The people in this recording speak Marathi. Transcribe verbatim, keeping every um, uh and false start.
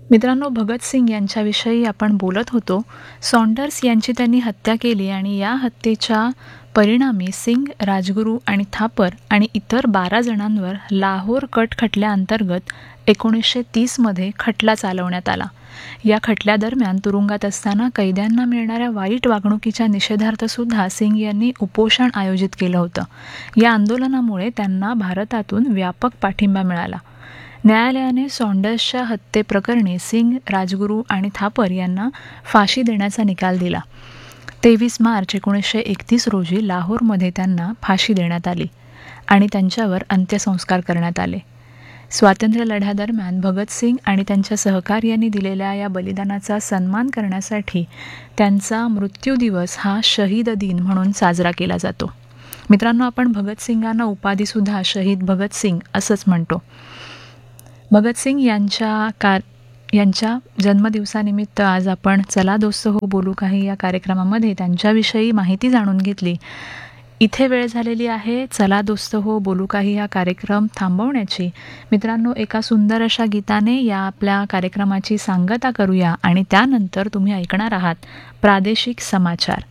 मित्रांनो, भगतसिंग यांच्याविषयी आपण बोलत होतो. सॉन्डर्स यांची त्यांनी हत्या केली आणि या हत्येच्या परिणामी सिंग, राजगुरू आणि थापर आणि इतर बारा जणांवर लाहोर कट खटल्याअंतर्गत एकोणीसशे तीसमध्ये खटला चालवण्यात आला. या खटल्यादरम्यान तुरुंगात असताना कैद्यांना मिळणाऱ्या वाईट वागणुकीच्या निषेधार्थसुद्धा सिंग यांनी उपोषण आयोजित केलं होतं. या आंदोलनामुळे त्यांना भारतातून व्यापक पाठिंबा मिळाला. न्यायालयाने सॉन्डर्सच्या हत्येप्रकरणी सिंग, राजगुरू आणि थापर यांना फाशी देण्याचा निकाल दिला. तेवीस मार्च एकोणीसशे एकतीस रोजी लाहोरमध्ये त्यांना फाशी देण्यात आली आणि त्यांच्यावर अंत्यसंस्कार करण्यात आले. स्वातंत्र्य लढ्यादरम्यान भगतसिंग आणि त्यांच्या सहकार्यांनी दिलेल्या या बलिदानाचा सन्मान करण्यासाठी त्यांचा मृत्यू दिवस हा शहीद दिन म्हणून साजरा केला जातो. मित्रांनो, आपण भगतसिंगांना उपाधीसुद्धा शहीद भगतसिंग असंच म्हणतो. भगतसिंग यांच्या कार यांच्या जन्मदिवसानिमित्त आज आपण चला दोस्त हो बोलू काही या कार्यक्रमामध्ये त्यांच्याविषयी माहिती जाणून घेतली. इथे वेळ झालेली आहे चला दोस्त हो बोलू काही हा कार्यक्रम थांबवण्याची. मित्रांनो, एका सुंदर अशा गीताने या आपल्या कार्यक्रमाची सांगता करूया आणि त्यानंतर तुम्ही ऐकणार आहात प्रादेशिक समाचार.